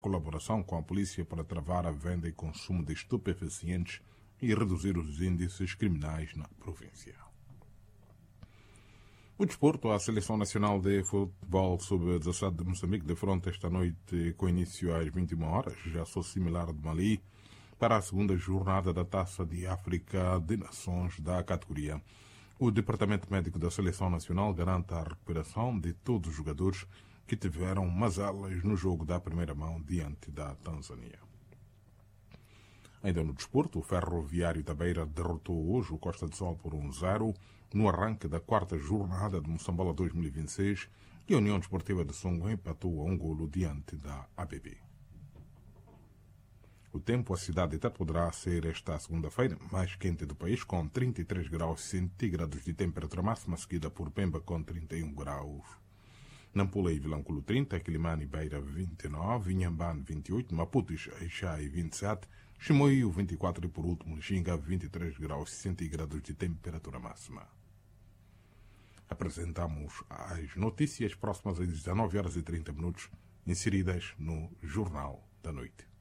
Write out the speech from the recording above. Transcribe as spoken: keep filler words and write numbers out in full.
colaboração com a polícia para travar a venda e consumo de estupefacientes e reduzir os índices criminais na província. O desporto, a Seleção Nacional de Futebol sub dezassete de Moçambique defronta esta noite com início às vinte e uma horas, já sou similar de Mali, para a segunda jornada da Taça de África de Nações da categoria. O Departamento Médico da Seleção Nacional garante a recuperação de todos os jogadores que tiveram mazelas no jogo da primeira mão diante da Tanzânia. Ainda no desporto, o Ferroviário da Beira derrotou hoje o Costa do Sol por um zero no arranque da quarta jornada de Moçambola dois mil e vinte e seis e a União Desportiva de Songo empatou a um golo diante da A B B. O tempo, a cidade até poderá ser esta segunda-feira mais quente do país, com trinta e três graus centígrados de temperatura máxima, seguida por Pemba com trinta e um graus. Nampula e Vilanculo trinta, Quilimane e Beira vinte e nove, Inhambane vinte e oito, Maputo e Ixai vinte e sete, Chimoio vinte e quatro e por último Xinga vinte e três graus centígrados de temperatura máxima. Apresentamos as notícias próximas às dezenove horas e trinta minutos, inseridas no Jornal da Noite.